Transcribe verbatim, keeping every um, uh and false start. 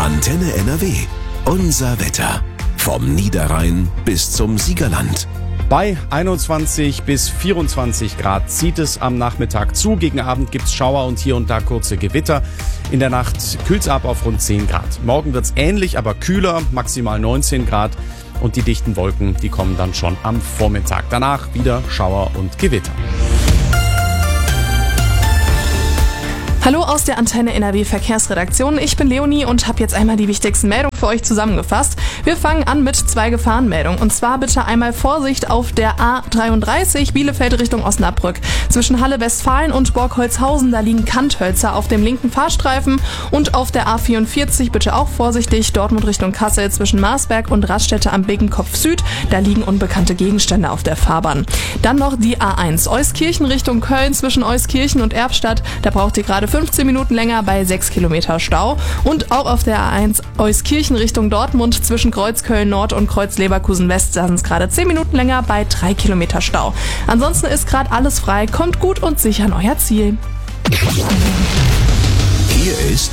Antenne N R W. Unser Wetter. Vom Niederrhein bis zum Siegerland. Bei einundzwanzig bis vierundzwanzig Grad zieht es am Nachmittag zu. Gegen Abend gibt's Schauer und hier und da kurze Gewitter. In der Nacht kühlt's ab auf rund zehn Grad. Morgen wird's ähnlich, aber kühler, maximal neunzehn Grad. Und die dichten Wolken, die kommen dann schon am Vormittag. Danach wieder Schauer und Gewitter. Hallo aus der Antenne N R W Verkehrsredaktion. Ich bin Leonie und habe jetzt einmal die wichtigsten Meldungen für euch zusammengefasst. Wir fangen an mit zwei Gefahrenmeldungen. Und zwar bitte einmal Vorsicht auf der A dreiunddreißig Bielefeld Richtung Osnabrück. Zwischen Halle-Westfalen und Borgholzhausen, da liegen Kanthölzer auf dem linken Fahrstreifen. Und auf der A vierundvierzig bitte auch vorsichtig, Dortmund Richtung Kassel zwischen Marsberg und Raststätte am Biggenkopf Süd. Da liegen unbekannte Gegenstände auf der Fahrbahn. Dann noch die A eins Euskirchen Richtung Köln zwischen Euskirchen und Erbstadt. Da braucht ihr gerade fünfzehn Minuten länger bei sechs Kilometer Stau. Und auch auf der A eins Euskirchen Richtung Dortmund zwischen Kreuzköln Nord und Kreuz Leverkusen West sind es gerade zehn Minuten länger bei drei Kilometer Stau. Ansonsten ist gerade alles frei, kommt gut und sicher an euer Ziel. Hier ist